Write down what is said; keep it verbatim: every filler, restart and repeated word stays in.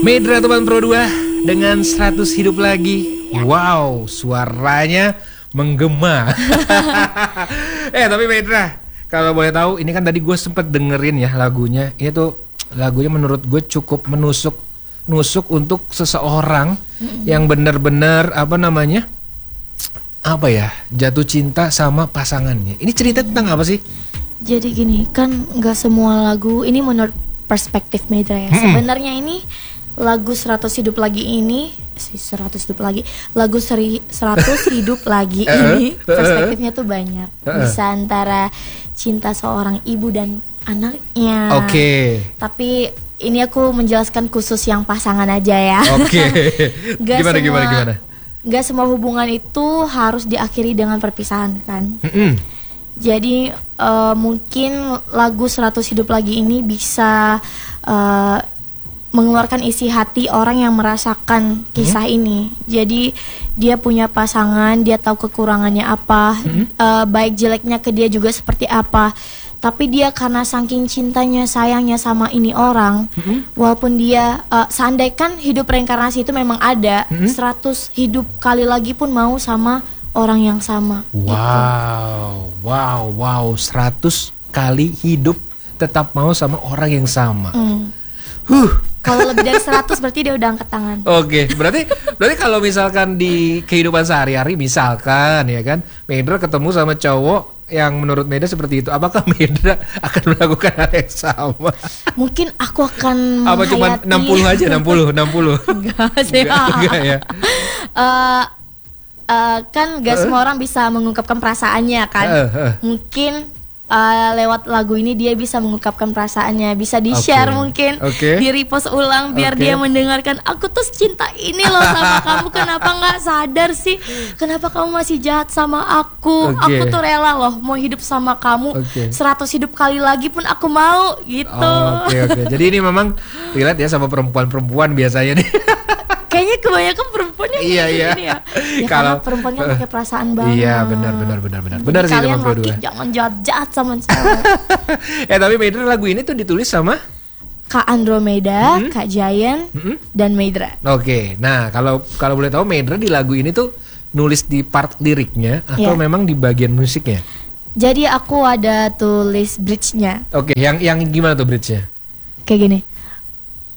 Medra teman Pro dua dengan seratus hidup lagi. Wow, suaranya menggema. Eh tapi Medra, kalau boleh tahu, ini kan tadi gue sempet dengerin ya lagunya. Ini tuh lagunya menurut gue cukup menusuk nusuk untuk seseorang mm-hmm. yang benar-benar apa namanya apa ya jatuh cinta sama pasangannya. Ini cerita tentang apa sih? Jadi gini, kan nggak semua lagu ini menurut perspektif Medra ya. Hmm. Sebenarnya ini lagu seratus hidup lagi ini, seratus hidup lagi, lagu seri, seratus hidup lagi ini perspektifnya tuh banyak. Bisa antara cinta seorang ibu dan anaknya. Oke. Okay. Tapi ini aku menjelaskan khusus yang pasangan aja ya. Oke. Okay. Gimana semua, gimana gimana? Gak semua hubungan itu harus diakhiri dengan perpisahan kan. Mm-hmm. Jadi uh, mungkin lagu seratus hidup lagi ini bisa uh, mengeluarkan isi hati orang yang merasakan kisah hmm? ini. Jadi dia punya pasangan, dia tahu kekurangannya apa, hmm? uh, baik jeleknya ke dia juga seperti apa. Tapi dia karena saking cintanya, sayangnya sama ini orang, hmm? walaupun dia uh, seandainya hidup reinkarnasi itu memang ada, hmm? seratus hidup kali lagi pun mau sama orang yang sama. Wow, gitu. wow, wow, seratus kali hidup tetap mau sama orang yang sama. Hmm. Huh. Kalau lebih dari seratus berarti dia udah angkat tangan. Oke, okay, berarti berarti kalau misalkan di kehidupan sehari-hari misalkan ya kan, Medra ketemu sama cowok yang menurut Medra seperti itu, apakah Medra akan melakukan hal yang sama? Mungkin aku akan apa cuma enam puluh aja, enam puluh, enam puluh. Enggak sih. Enggak, enggak ya. Uh, uh, kan gak uh. semua orang bisa mengungkapkan perasaannya kan. Uh, uh. Mungkin Uh, lewat lagu ini dia bisa mengungkapkan perasaannya, bisa di-share okay. mungkin, okay. di-repost ulang biar okay. dia mendengarkan, aku tuh cinta ini loh sama kamu, kenapa nggak sadar sih, kenapa kamu masih jahat sama aku, okay. aku tuh rela loh mau hidup sama kamu, okay. seratus hidup kali lagi pun aku mau gitu. Oke oh, oke. Okay. Jadi ini memang relate ya sama perempuan-perempuan biasanya nih. Kayaknya kebanyakan perempuannya iya, iya. gini ya. Ya kalau perempuannya uh, pakai perasaan banget. Iya benar benar benar benar. Benar sih teman Pro dua. Jangan jahat-jahat sama cewek. Eh tapi Medra lagu ini tuh ditulis sama Kak Andromeda, mm-hmm. Kak Giant, mm-hmm. dan Medra. Oke. Okay. Nah, kalau kalau boleh tahu Medra di lagu ini tuh nulis di part liriknya atau yeah. memang di bagian musiknya? Jadi aku ada tulis bridge-nya. Oke, okay. yang yang gimana tuh bridge-nya? Kayak gini.